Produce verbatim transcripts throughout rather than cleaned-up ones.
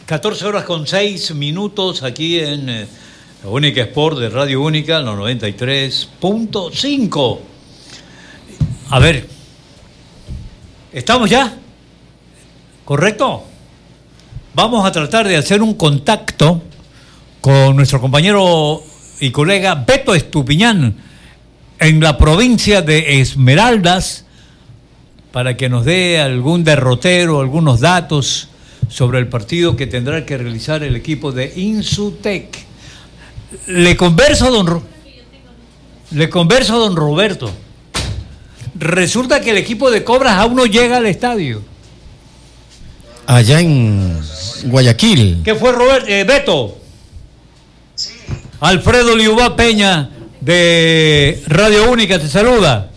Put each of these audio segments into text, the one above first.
catorce horas con seis minutos aquí en eh, la Única Sport de Radio Única, la noventa y tres punto cinco. A ver, ¿estamos ya? ¿Correcto? Vamos a tratar de hacer un contacto con nuestro compañero y colega Beto Estupiñán en la provincia de Esmeraldas para que nos dé algún derrotero, algunos datos sobre el partido que tendrá que realizar el equipo de Insutec. Le converso a don Ro- le converso a don Roberto. Resulta que el equipo de Cobras aún no llega al estadio. Allá en Guayaquil. ¿Qué fue, Robert? Eh, Beto. Sí. Alfredo Liubá Peña de Radio Única te saluda.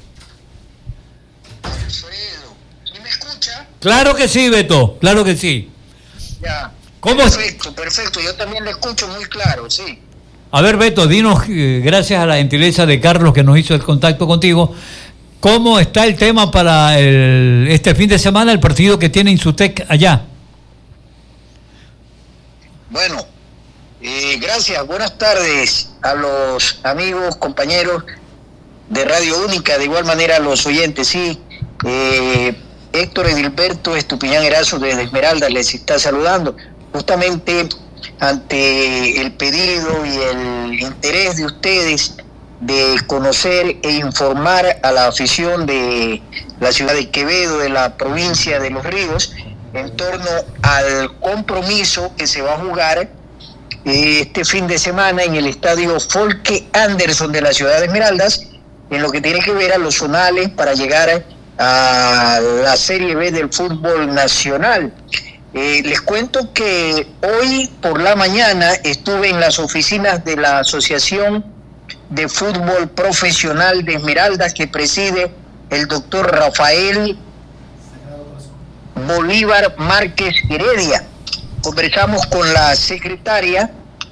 Alfredo, ¿sí me escucha? Claro que sí, Beto, claro que sí. Ya. ¿Cómo? Perfecto, perfecto. Yo también le escucho muy claro, sí. A ver, Beto, dinos, eh, gracias a la gentileza de Carlos que nos hizo el contacto contigo, ¿cómo está el tema para el, este fin de semana, el partido que tiene Insutec allá? Bueno, eh, gracias. Buenas tardes a los amigos, compañeros de Radio Única, de igual manera a los oyentes, sí. Eh, Héctor Edilberto Estupiñán Erazo desde Esmeralda les está saludando, justamente ante el pedido y el interés de ustedes de conocer e informar a la afición de la ciudad de Quevedo, de la provincia de Los Ríos, en torno al compromiso que se va a jugar eh, este fin de semana en el estadio Folke Anderson de la ciudad de Esmeraldas, en lo que tiene que ver a los zonales para llegar a la Serie B del fútbol nacional. Eh, les cuento que hoy por la mañana estuve en las oficinas de la Asociación de Fútbol Profesional de Esmeraldas que preside el doctor Rafael Bolívar Márquez Heredia. Conversamos con la secretaria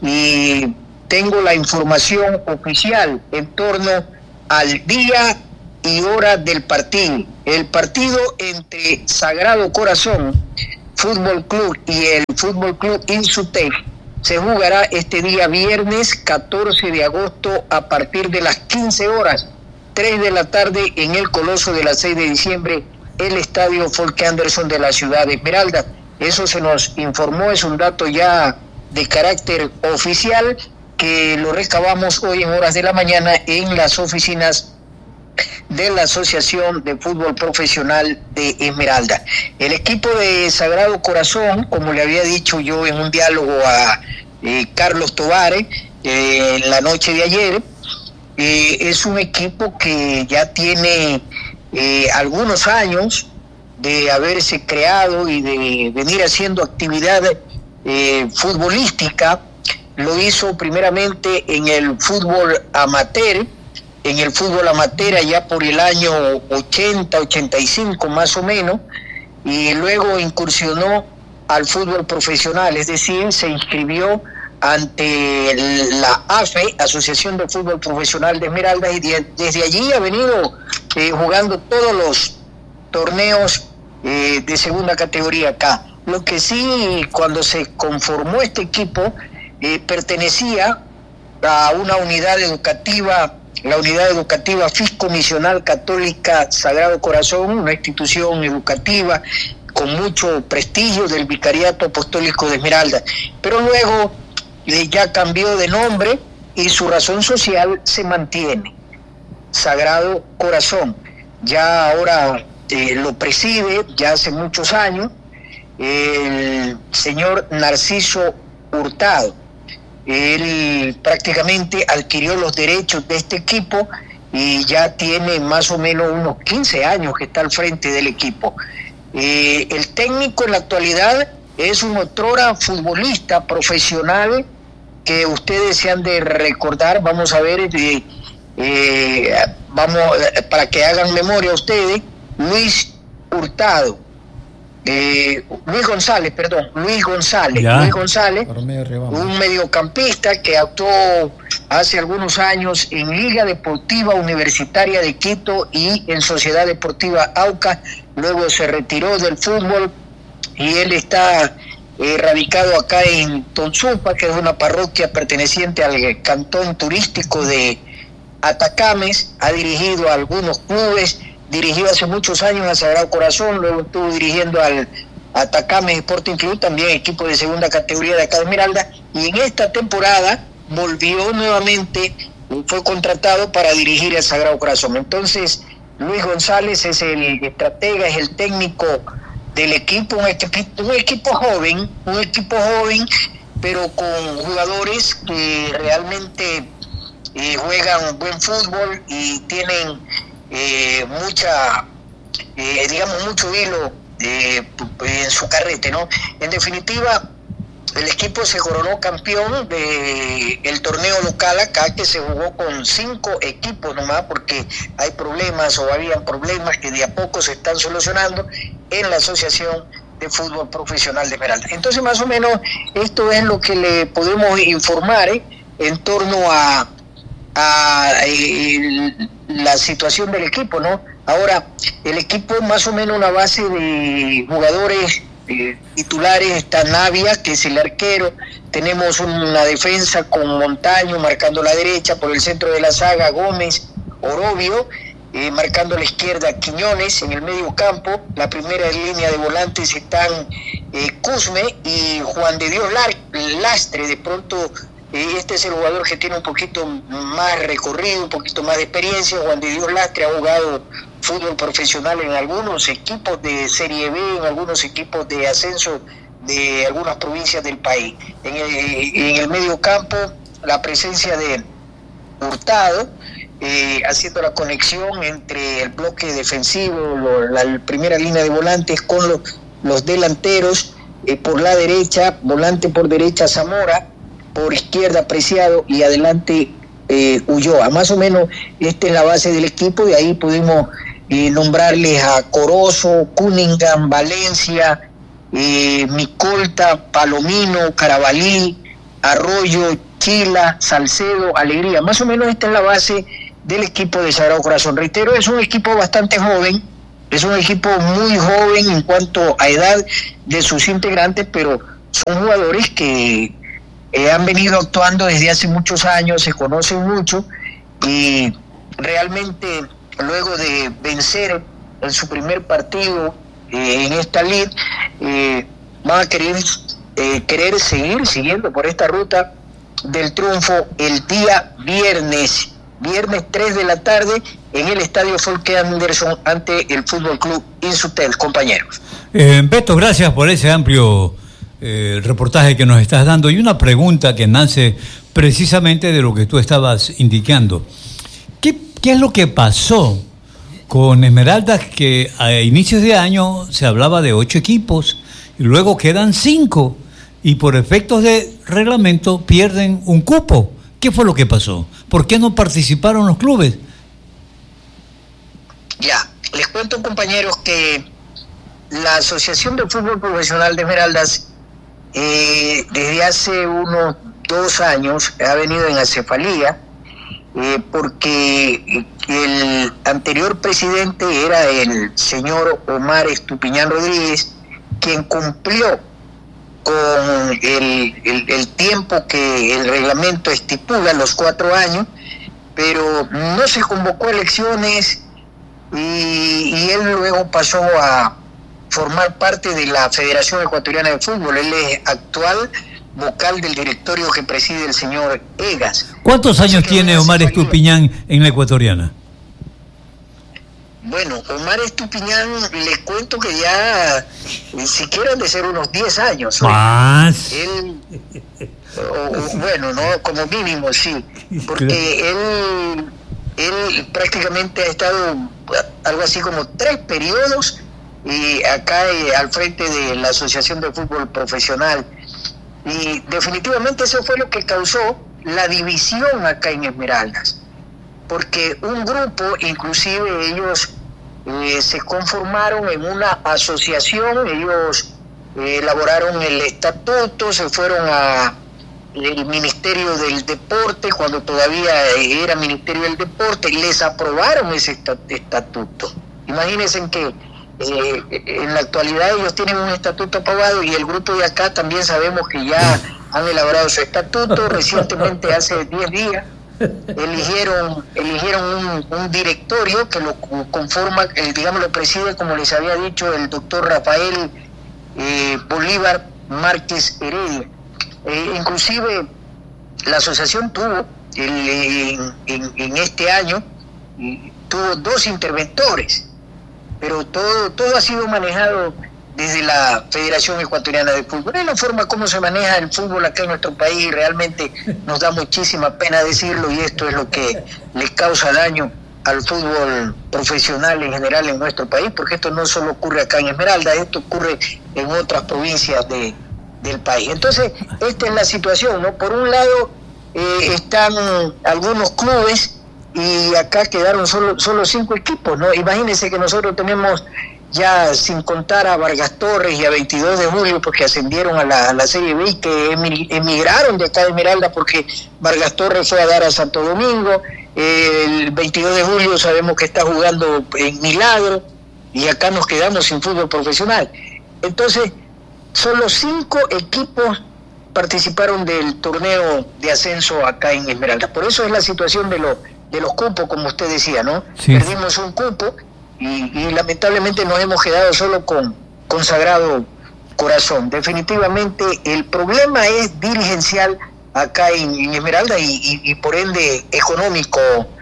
y tengo la información oficial en torno al día y hora del partido. El partido entre Sagrado Corazón Fútbol Club y el Fútbol Club Insutec se jugará este día viernes catorce de agosto a partir de las quince horas, tres de la tarde en el Coloso de la seis de diciembre, el estadio Folke Anderson de la ciudad de Esmeralda. Eso se nos informó, es un dato ya de carácter oficial que lo recabamos hoy en horas de la mañana en las oficinas de la Asociación de Fútbol Profesional de Esmeralda. El equipo de Sagrado Corazón, como le había dicho yo en un diálogo a eh, Carlos Tovares eh, en la noche de ayer, eh, es un equipo que ya tiene eh, algunos años de haberse creado y de venir haciendo actividad eh, futbolística. Lo hizo primeramente en el fútbol amateur, en el fútbol amateur allá por el año ochenta, ochenta y cinco más o menos, y luego incursionó al fútbol profesional, es decir, se inscribió ante la A F E, Asociación de Fútbol Profesional de Esmeraldas, y de, desde allí ha venido eh, jugando todos los torneos eh, de segunda categoría acá. Lo que sí, cuando se conformó este equipo, eh, pertenecía a una unidad educativa, la Unidad Educativa Fiscomisional Católica Sagrado Corazón, una institución educativa con mucho prestigio del Vicariato Apostólico de Esmeralda, pero luego eh, ya cambió de nombre y su razón social se mantiene, Sagrado Corazón. Ya ahora eh, lo preside, ya hace muchos años, el señor Narciso Hurtado. Él prácticamente adquirió los derechos de este equipo y ya tiene más o menos unos quince años que está al frente del equipo. Eh, el técnico en la actualidad es un otrora futbolista profesional que ustedes se han de recordar. Vamos a ver, eh, eh, vamos para que hagan memoria ustedes. Luis Hurtado. Eh, Luis González, perdón, Luis González, ya. Luis González, un mediocampista que actuó hace algunos años en Liga Deportiva Universitaria de Quito y en Sociedad Deportiva Aucas, luego se retiró del fútbol y él está eh, radicado acá en Tonsupa, que es una parroquia perteneciente al cantón turístico de Atacames. Ha dirigido a algunos clubes, dirigió hace muchos años a Sagrado Corazón, luego estuvo dirigiendo al Atacames Sporting Club, también equipo de segunda categoría de acá de Esmeralda, y en esta temporada volvió nuevamente, fue contratado para dirigir al Sagrado Corazón. Entonces, Luis González es el estratega, es el técnico del equipo, un equipo, un equipo joven, un equipo joven, pero con jugadores que realmente eh, juegan buen fútbol y tienen eh, mucha, eh, digamos, mucho hilo eh, en su carrete, ¿no? En definitiva, el equipo se coronó campeón del torneo local acá, que se jugó con cinco equipos nomás, porque hay problemas o habían problemas que de a poco se están solucionando en la Asociación de Fútbol Profesional de Esmeralda. Entonces, más o menos, esto es lo que le podemos informar ¿eh? en torno a, a el, la situación del equipo, ¿no? Ahora, el equipo más o menos una base de jugadores Eh, titulares. Está Navia, que es el arquero. Tenemos una defensa con Montaño marcando la derecha, por el centro de la saga Gómez, Orobio, eh, marcando la izquierda Quiñones. En el medio campo, la primera línea de volantes están eh, Cusme y Juan de Dios Lastre. De pronto eh, este es el jugador que tiene un poquito más recorrido, un poquito más de experiencia. Juan de Dios Lastre ha jugado fútbol profesional en algunos equipos de Serie B, en algunos equipos de ascenso de algunas provincias del país. En el, en el medio campo, la presencia de Hurtado, eh, haciendo la conexión entre el bloque defensivo, lo, la, la primera línea de volantes con los, los delanteros, eh, por la derecha, volante por derecha Zamora, por izquierda Preciado y adelante eh, Ulloa. Más o menos esta es la base del equipo, y ahí pudimos Eh, nombrarles a Corozo, Cunningham, Valencia, eh, Micolta, Palomino, Carabalí, Arroyo, Chila, Salcedo, Alegría. Más o menos esta es la base del equipo de Sagrado Corazón. Reitero, es un equipo bastante joven, es un equipo muy joven en cuanto a edad de sus integrantes, pero son jugadores que eh, han venido actuando desde hace muchos años, se conocen mucho, y realmente luego de vencer en su primer partido eh, en esta lid, eh, van a querer, eh, querer seguir siguiendo por esta ruta del triunfo el día viernes, viernes tres de la tarde, en el Estadio Folke Anderson ante el Fútbol Club Insutel, compañeros. Eh, Beto, gracias por ese amplio eh, reportaje que nos estás dando, y una pregunta que nace precisamente de lo que tú estabas indicando. ¿Qué ¿Qué es lo que pasó con Esmeraldas, que a inicios de año se hablaba de ocho equipos y luego quedan cinco y por efectos de reglamento pierden un cupo? ¿Qué fue lo que pasó? ¿Por qué no participaron los clubes? Ya, les cuento, compañeros, que la Asociación de Fútbol Profesional de Esmeraldas eh, desde hace unos dos años ha venido en acefalía, Eh, porque el anterior presidente era el señor Omar Estupiñán Rodríguez, quien cumplió con el, el, el tiempo que el reglamento estipula, los cuatro años, pero no se convocó a elecciones, y, y él luego pasó a formar parte de la Federación Ecuatoriana de Fútbol. Él es actual vocal del directorio que preside el señor Egas. ¿Cuántos años tiene Omar Estupiñán en la Ecuatoriana? Bueno, Omar Estupiñán, le cuento que ya ni siquiera han de ser unos diez años. ¿Más? Él, o, o, bueno, no, como mínimo, sí, porque él, él prácticamente ha estado algo así como tres periodos y acá eh, al frente de la Asociación de Fútbol Profesional. Y definitivamente eso fue lo que causó la división acá en Esmeraldas, porque un grupo, inclusive ellos eh, se conformaron en una asociación, ellos eh, elaboraron el estatuto, se fueron a el Ministerio del Deporte, cuando todavía era Ministerio del Deporte, y les aprobaron ese estatuto. Imagínense que eh, en la actualidad ellos tienen un estatuto aprobado y el grupo de acá también sabemos que ya han elaborado su estatuto. Recientemente, hace diez días, eligieron eligieron un, un directorio que lo conforma, el, digamos, lo preside, como les había dicho, el doctor Rafael eh, Bolívar Márquez Heredia. Eh, inclusive la asociación tuvo el, en, en, en este año tuvo dos interventores, pero todo todo ha sido manejado desde la Federación Ecuatoriana de Fútbol. Es la forma como se maneja el fútbol acá en nuestro país y realmente nos da muchísima pena decirlo, y esto es lo que le causa daño al fútbol profesional en general en nuestro país, porque esto no solo ocurre acá en Esmeralda, esto ocurre en otras provincias de, del país. Entonces, esta es la situación, ¿no? Por un lado eh, están algunos clubes y acá quedaron solo, solo cinco equipos, ¿no? Imagínense que nosotros tenemos, ya sin contar a Vargas Torres y a veintidós de julio, porque ascendieron a la, a la Serie B y que emigraron de acá de Esmeralda porque Vargas Torres fue a dar a Santo Domingo. El veintidós de julio sabemos que está jugando en Milagro y acá nos quedamos sin fútbol profesional. Entonces, solo cinco equipos participaron del torneo de ascenso acá en Esmeralda. Por eso es la situación de, lo, de los cupos, como usted decía, ¿no? Sí. Perdimos un cupo y, y lamentablemente nos hemos quedado solo con, con Sagrado Corazón. Definitivamente el problema es dirigencial acá en, en Esmeralda y, y, y por ende económico,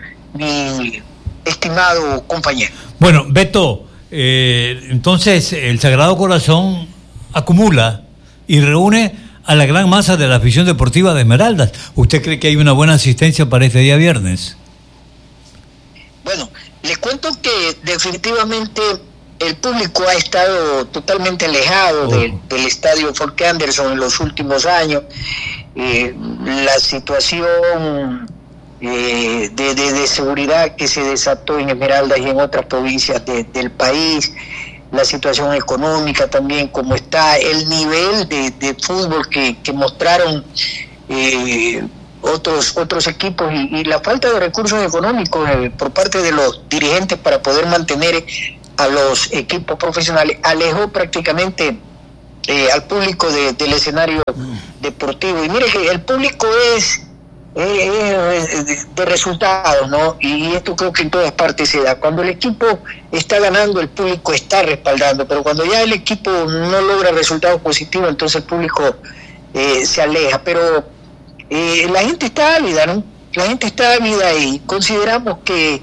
mi estimado compañero. Bueno, Beto, eh, entonces el Sagrado Corazón acumula y reúne a la gran masa de la afición deportiva de Esmeraldas. ¿Usted cree que hay una buena asistencia para este día viernes? Bueno, les cuento que definitivamente el público ha estado totalmente alejado oh. de, del estadio Forque Anderson en los últimos años. Eh, la situación eh, de, de, de seguridad que se desató en Esmeraldas y en otras provincias de, del país, la situación económica también, como está el nivel de, de fútbol que, que mostraron eh, otros otros equipos y, y la falta de recursos económicos eh, por parte de los dirigentes para poder mantener a los equipos profesionales, alejó prácticamente eh, al público de, del escenario deportivo. Y mire que el público es, eh, es de resultados, ¿no? Y esto creo que en todas partes se da. Cuando el equipo está ganando, el público está respaldando, pero cuando ya el equipo no logra resultados positivos, entonces el público eh, se aleja. Pero eh, la gente está ávida, ¿no? La gente está ávida y consideramos que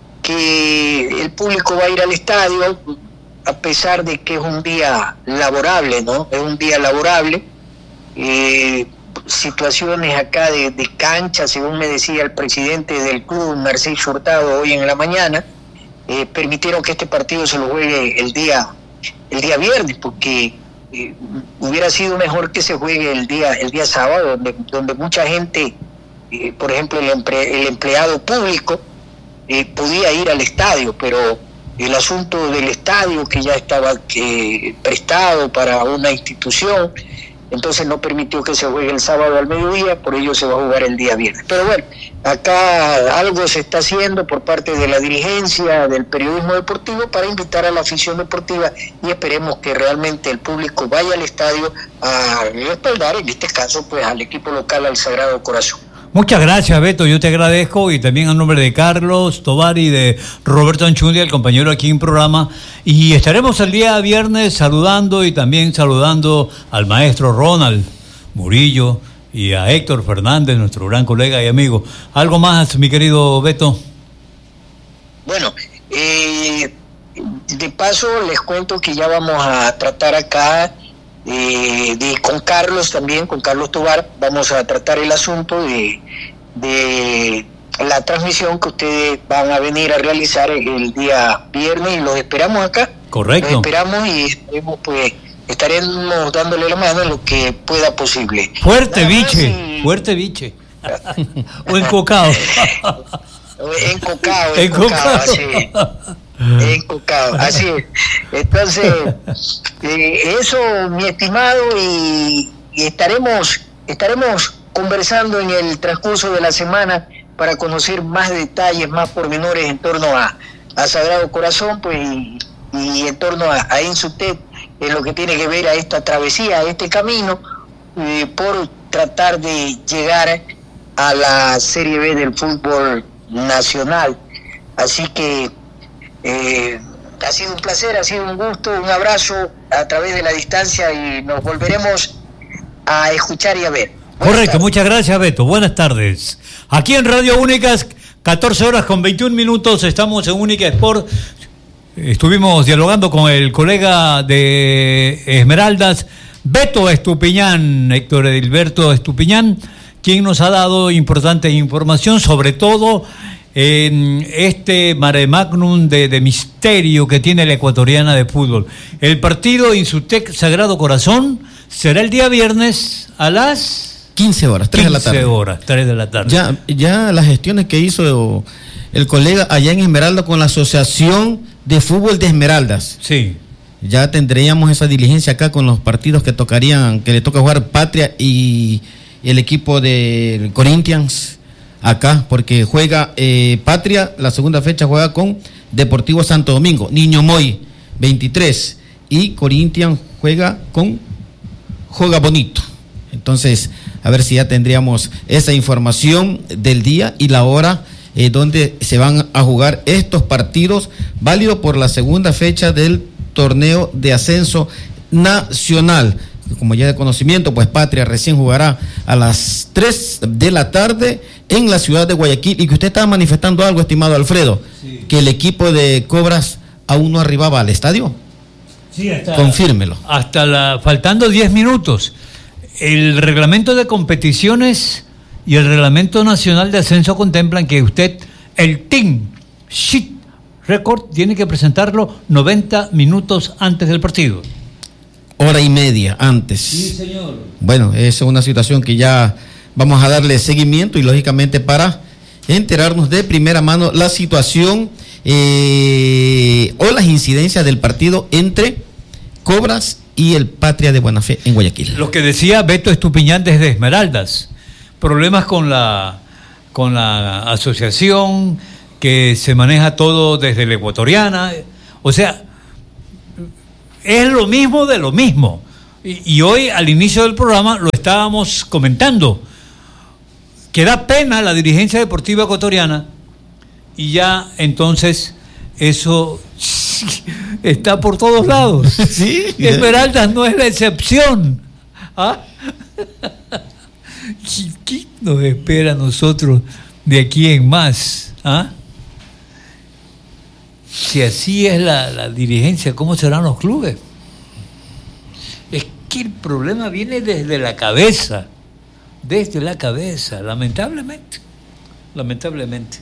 que el público va a ir al estadio a pesar de que es un día laborable, ¿no? Es un día laborable. Eh, situaciones acá de, de cancha, según me decía el presidente del club, Narciso Hurtado, hoy en la mañana, eh, permitieron que este partido se lo juegue el día el día viernes, porque eh, hubiera sido mejor que se juegue el día el día sábado, donde, donde mucha gente, eh, por ejemplo, el, emple, el empleado público, Eh, podía ir al estadio, pero el asunto del estadio que ya estaba eh, prestado para una institución, entonces no permitió que se juegue el sábado al mediodía, por ello se va a jugar el día viernes. Pero bueno, acá algo se está haciendo por parte de la dirigencia del periodismo deportivo para invitar a la afición deportiva y esperemos que realmente el público vaya al estadio a respaldar, en este caso, pues al equipo local, al Sagrado Corazón. Muchas gracias, Beto, yo te agradezco, y también a nombre de Carlos Tovar y de Roberto Anchundia, el compañero aquí en programa, y estaremos el día viernes saludando y también saludando al maestro Ronald Murillo y a Héctor Fernández, nuestro gran colega y amigo. ¿Algo más, mi querido Beto? Bueno, eh, de paso les cuento que ya vamos a tratar acá Eh, de, con Carlos también, con Carlos Tovar, vamos a tratar el asunto de, de la transmisión que ustedes van a venir a realizar el día viernes y los esperamos acá. Correcto. Los esperamos y estaremos, pues, estaremos dándole la mano en lo que pueda posible. Fuerte biche, y... fuerte biche. O encocado. encocado, encocado, así. Encocado, así es. Entonces, eh, eso, mi estimado, y, y estaremos estaremos conversando en el transcurso de la semana para conocer más detalles, más pormenores en torno a, a Sagrado Corazón, pues, y, y en torno a, a Insutec, en lo que tiene que ver a esta travesía, a este camino, eh, por tratar de llegar a la Serie B del fútbol nacional. Así que eh, ha sido un placer, ha sido un gusto, un abrazo a través de la distancia y nos volveremos a escuchar y a ver. Buenas Correcto, tardes. muchas gracias, Beto. Buenas tardes. Aquí en Radio Únicas, catorce horas con veintiún minutos, estamos en Única Sport. Estuvimos dialogando con el colega de Esmeraldas, Beto Estupiñán, Héctor Edilberto Estupiñán, quien nos ha dado importante información, sobre todo en este mare magnum de, de misterio que tiene la ecuatoriana de fútbol. El partido Insutec Sagrado Corazón será el día viernes a las quince horas, tres de la tarde. quince horas, tres de la tarde. Ya, ya las gestiones que hizo el colega allá en Esmeralda con la Asociación de Fútbol de Esmeraldas. Sí. Ya tendríamos esa diligencia acá con los partidos que tocarían, que le toca jugar Patria y el equipo de Corinthians acá, porque juega eh, Patria, la segunda fecha juega con Deportivo Santo Domingo, Niño Moy, veintitrés, y Corinthians juega con Joga Bonito. Entonces, a ver si ya tendríamos esa información del día y la hora eh, donde se van a jugar estos partidos, válido por la segunda fecha del torneo de ascenso nacional. Como ya de conocimiento, pues Patria recién jugará a las tres de la tarde en la ciudad de Guayaquil, y que usted estaba manifestando algo, estimado Alfredo, sí, que el equipo de Cobras aún no arribaba al estadio. Sí, hasta, confírmelo. Hasta la, faltando diez minutos. El reglamento de competiciones y el reglamento nacional de ascenso contemplan que usted, el Team Sheet Record, tiene que presentarlo noventa minutos antes del partido. Hora y media antes. Sí, señor. Bueno, esa es una situación que ya vamos a darle seguimiento y lógicamente para enterarnos de primera mano la situación eh, o las incidencias del partido entre Cobras y el Patria de Buena Fe en Guayaquil. Lo que decía Beto Estupiñán desde Esmeraldas, problemas con la, con la asociación, que se maneja todo desde la ecuatoriana, o sea, es lo mismo de lo mismo. Y, y hoy, al inicio del programa, lo estábamos comentando, que da pena la dirigencia deportiva ecuatoriana, y ya entonces eso está por todos lados. Sí. Esmeraldas no es la excepción. ¿Ah? ¿Qué nos espera a nosotros de aquí en más? ¿Ah? Si así es la, la dirigencia, ¿cómo serán los clubes? Es que el problema viene desde la cabeza, desde la cabeza, lamentablemente, lamentablemente.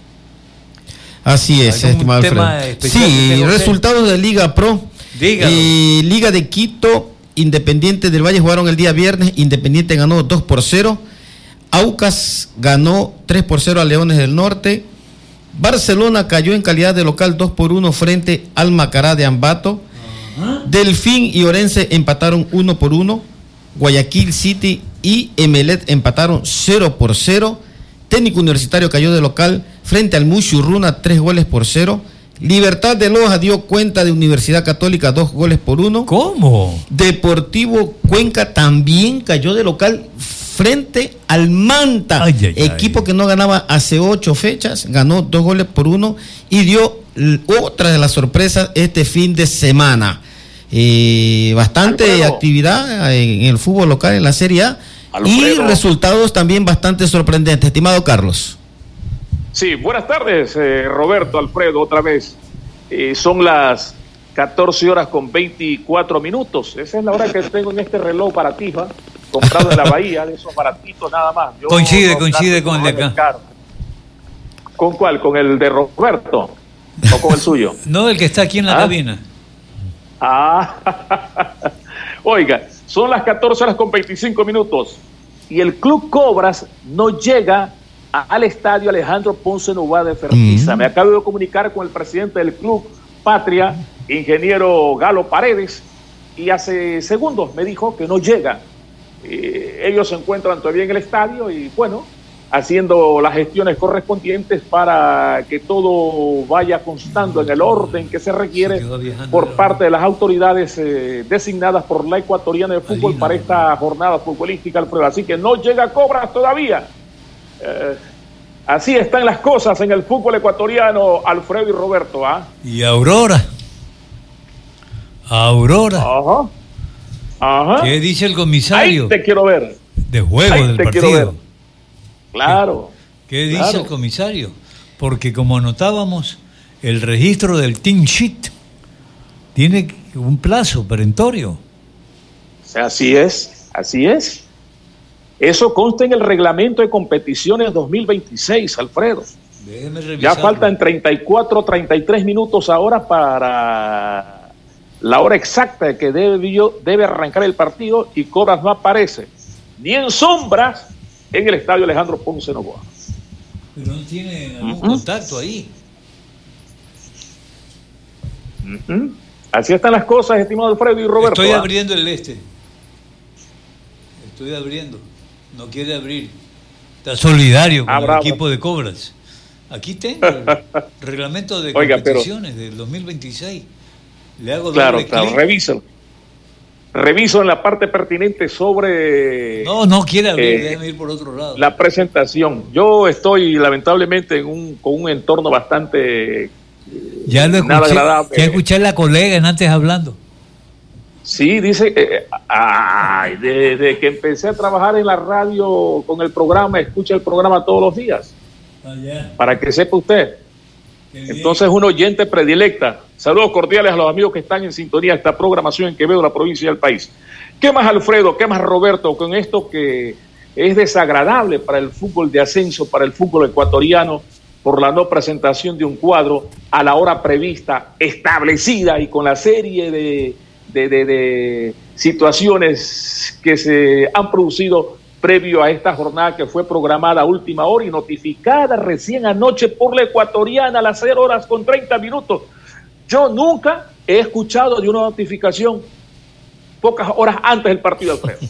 Así es, estimado Alfredo. Sí, resultados de Liga Pro. Eh, Liga de Quito, Independiente del Valle jugaron el día viernes. Independiente ganó dos por cero. Aucas ganó tres por cero a Leones del Norte. Barcelona cayó en calidad de local dos por uno frente al Macará de Ambato. Uh-huh. Delfín y Orense empataron uno por uno. Guayaquil City y Emelec empataron cero por cero. Técnico Universitario cayó de local frente al Muchurruna tres goles por cero. Libertad de Loja dio cuenta de Universidad Católica dos goles por uno. ¿Cómo? Deportivo Cuenca también cayó de local frente al Manta, ay, ay, equipo ay. que no ganaba hace ocho fechas, ganó dos goles por uno y dio otra de las sorpresas este fin de semana. Eh, bastante Alfredo. actividad en el fútbol local en la Serie A. Alfredo. Y resultados también bastante sorprendentes, estimado Carlos. Sí, buenas tardes, eh, Roberto, Alfredo, otra vez. Eh, son las catorce horas con veinticuatro minutos. Esa es la hora que tengo en este reloj para ti, ¿va? Comprado en la Bahía, de esos baratitos nada más. Yo coincide, no, coincide con el de acá. Caro. ¿Con cuál? ¿Con el de Roberto? ¿O con el suyo? No, el que está aquí en la ¿Ah? cabina. Ah, oiga, son las catorce horas con veinticinco minutos y el Club Cobras no llega a, al estadio Alejandro Ponce Nova de Fertiza. Mm. Me acabo de comunicar con el presidente del Club Patria, ingeniero Galo Paredes, y hace segundos me dijo que no llega. Eh, ellos se encuentran todavía en el estadio y bueno, haciendo las gestiones correspondientes para que todo vaya constando en el orden que se requiere por parte de las autoridades eh, designadas por la Ecuatoriana de Fútbol para esta jornada futbolística, Alfredo. Así que no llega Cobras todavía. Eh, así están las cosas en el fútbol ecuatoriano, Alfredo y Roberto. ¿ah? Y Aurora. Aurora. Ajá. Ajá. ¿Qué dice el comisario? Ahí te quiero ver. De juego Ahí del te partido. quiero ver. Claro. ¿Qué dice claro. el comisario? Porque como anotábamos, el registro del team sheet tiene un plazo perentorio. O sea, así es, así es. Eso consta en el reglamento de competiciones dos mil veintiséis, Alfredo. Déjeme revisarlo. Ya faltan treinta y cuatro, treinta y tres minutos ahora para la hora exacta de que debe, debe arrancar el partido y Cobras no aparece ni en sombras en el estadio Alejandro Ponce Novoa. Pero no tiene algún uh-huh. contacto ahí. Uh-huh. Así están las cosas, estimado Alfredo y Roberto. Estoy ¿ah? abriendo el este. Estoy abriendo. No quiere abrir. Está solidario con ah, el bravo. equipo de Cobras. Aquí tengo el reglamento de Oiga, competiciones pero, del dos mil veintiséis. Le hago claro, doble claro, clic. revísalo. Reviso en la parte pertinente sobre... No, no quiere abrir, eh, déjame ir por otro lado. La presentación. Yo estoy lamentablemente en un, con un entorno bastante... Ya lo escuché, nada agradable. Ya escuché a la colega en antes hablando. Sí, dice, eh, ay, desde que empecé a trabajar en la radio con el programa, escucha el programa todos los días. Ah, yeah. Para que sepa usted. Entonces, un oyente predilecta. Saludos cordiales a los amigos que están en sintonía de esta programación en Quevedo, la provincia y el país. ¿Qué más, Alfredo? ¿Qué más, Roberto? Con esto que es desagradable para el fútbol de ascenso, para el fútbol ecuatoriano, por la no presentación de un cuadro a la hora prevista, establecida y con la serie de, de, de, de situaciones que se han producido previo a esta jornada que fue programada a última hora y notificada recién anoche por la Ecuatoriana a las cero horas con treinta minutos. Yo nunca he escuchado de una notificación pocas horas antes del partido, Alfredo.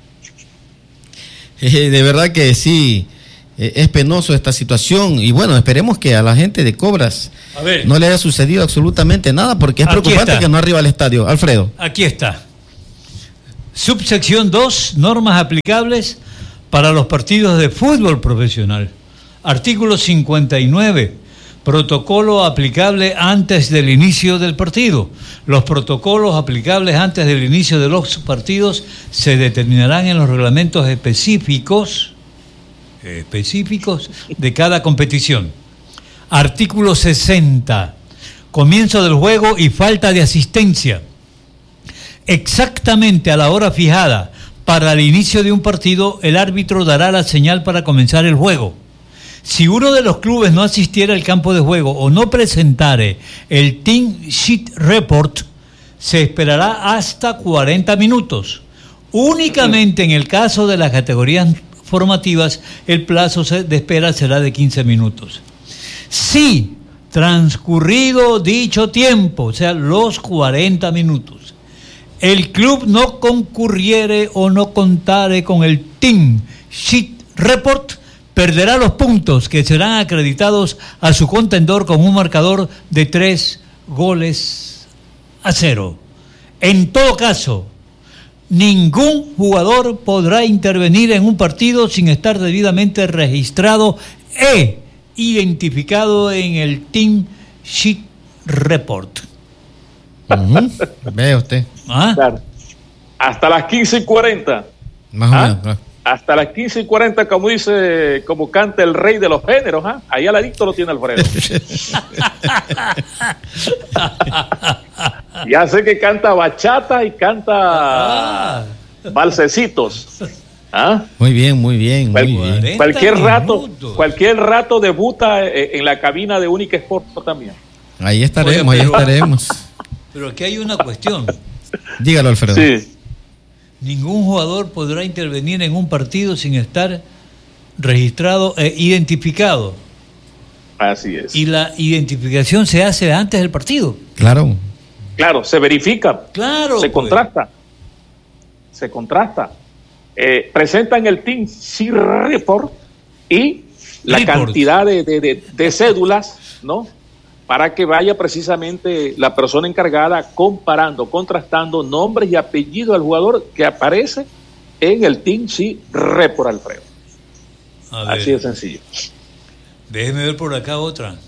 Eh, de verdad que sí, eh, es penoso esta situación y bueno, esperemos que a la gente de Cobras a ver, no le haya sucedido absolutamente nada porque es preocupante está. que no arriba al estadio. Alfredo. Aquí está. Subsección dos, normas aplicables para los partidos de fútbol profesional. Artículo cincuenta y nueve, protocolo aplicable antes del inicio del partido. Los protocolos aplicables antes del inicio de los partidos se determinarán en los reglamentos específicos, específicos de cada competición. Artículo sesenta, comienzo del juego y falta de asistencia. Exactamente a la hora fijada para el inicio de un partido, el árbitro dará la señal para comenzar el juego. Si uno de los clubes no asistiera al campo de juego o no presentare el Team Sheet Report, se esperará hasta cuarenta minutos. Únicamente en el caso de las categorías formativas, el plazo de espera será de quince minutos. Si transcurrido dicho tiempo, o sea, los cuarenta minutos, el club no concurriere o no contare con el Team Sheet Report, perderá los puntos que serán acreditados a su contendor con un marcador de tres goles a cero. En todo caso, ningún jugador podrá intervenir en un partido sin estar debidamente registrado e identificado en el Team Sheet Report. Uh-huh. Ve usted. ¿Ah? Claro. Hasta las quince y cuarenta. Más ¿Ah? o menos, claro. Hasta las quince y cuarenta, como dice, como canta el rey de los géneros, ¿ah? Ahí al ladito lo tiene Alfredo. Ya sé que canta bachata y canta ah. valsecitos. ¿Ah? Muy bien, muy bien, muy Cual, bien. Cualquier rato, cualquier rato debuta en la cabina de Única Sport también. Ahí estaremos, Oye, pero, ahí estaremos. Pero aquí hay una cuestión. Dígalo, Alfredo. Sí. Ningún jugador podrá intervenir en un partido sin estar registrado e identificado. Así es. Y la identificación se hace antes del partido. Claro. Claro, se verifica. Claro. Se pues. contrasta. Se contrasta. Eh, presentan el Team Sheet Report y la Report. cantidad de, de, de, de cédulas, ¿no? Para que vaya precisamente la persona encargada comparando, contrastando nombres y apellidos del jugador que aparece en el Team Sheet Report, Alfredo. Así de sencillo. Déjeme ver por acá otra.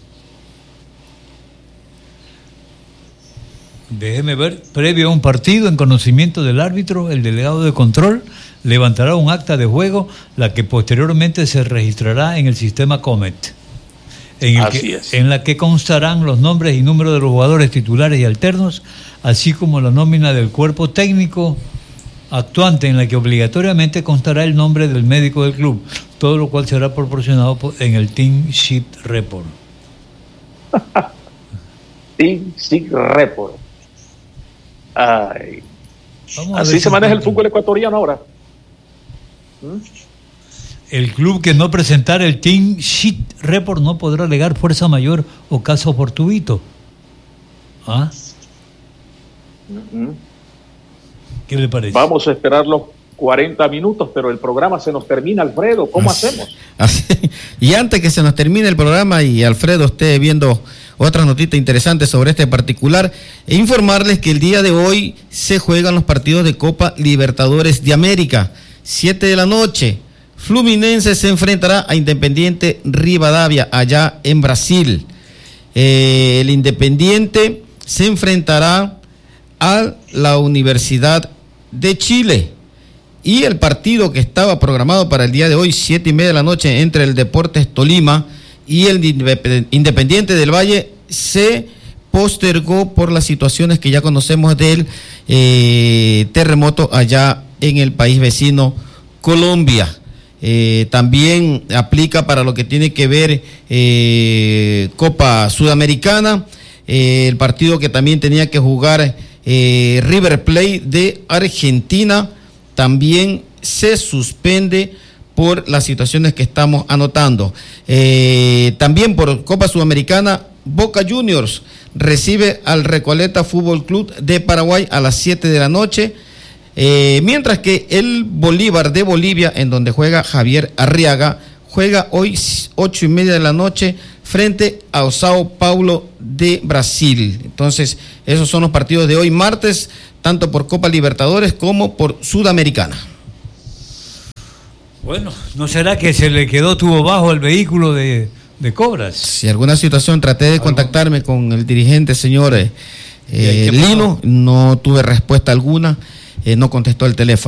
Déjeme ver, previo a un partido, en conocimiento del árbitro, el delegado de control levantará un acta de juego, la que posteriormente se registrará en el sistema Comet, en, el Así que, es. en la que constarán los nombres y números de los jugadores titulares y alternos, así como la nómina del cuerpo técnico actuante, en la que obligatoriamente constará el nombre del médico del club, todo lo cual será proporcionado por, en el Team Sheet Report. Team Sheet Report. Ay. Vamos a Así ver se si maneja el encuentro. fútbol ecuatoriano ahora. ¿Mm? El club que no presentara el Team Sheet Report no podrá alegar fuerza mayor o caso fortuito. ¿Ah? Mm-hmm. ¿Qué le parece? Vamos a esperar los cuarenta minutos, pero el programa se nos termina, Alfredo. ¿Cómo Así- hacemos? así- y antes que se nos termine el programa y Alfredo esté viendo otras noticias interesantes sobre este particular, e informarles que el día de hoy se juegan los partidos de Copa Libertadores de América. siete de la noche, Fluminense se enfrentará a Independiente Rivadavia, allá en Brasil. Eh, el Independiente se enfrentará a la Universidad de Chile. Y el partido que estaba programado para el día de hoy, siete y media de la noche, entre el Deportes Tolima y el Independiente del Valle, se postergó por las situaciones que ya conocemos del eh, terremoto allá en el país vecino Colombia. Eh, también aplica para lo que tiene que ver eh, Copa Sudamericana, eh, el partido que también tenía que jugar eh, River Plate de Argentina también se suspende por las situaciones que estamos anotando. Eh, también por Copa Sudamericana, Boca Juniors recibe al Recoleta Fútbol Club de Paraguay a las siete de la noche, eh, mientras que el Bolívar de Bolivia, en donde juega Javier Arriaga, juega hoy ocho y media de la noche frente a Sao Paulo de Brasil. Entonces, esos son los partidos de hoy martes, tanto por Copa Libertadores como por Sudamericana. Bueno, ¿no será que se le quedó tubo bajo el vehículo de, de Cobras? Si alguna situación, traté de ¿Algo? contactarme con el dirigente, señor eh, ¿Y ahí eh, qué pasó? Lino, no tuve respuesta alguna, eh, no contestó el teléfono.